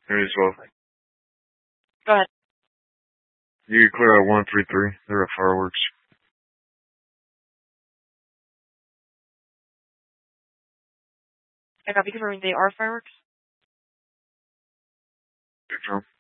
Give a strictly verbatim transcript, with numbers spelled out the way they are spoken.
Maybe as well. Go ahead. You can clear out one three three. They're at fireworks. I copy confirming they are fireworks. Confirm.